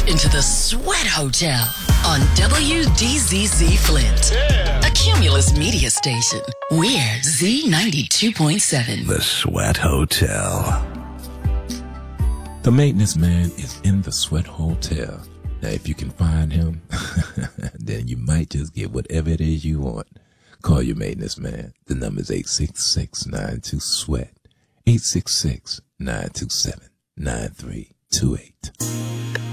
into the Sweat Hotel on WDZZ Flint, a Cumulus media station. We're Z92.7. The Sweat Hotel. The maintenance man is in the Sweat Hotel. Now, if you can find him, then you might just get whatever it is you want. Call your maintenance man. The number is 866-92-SWEAT. 866-927-9328.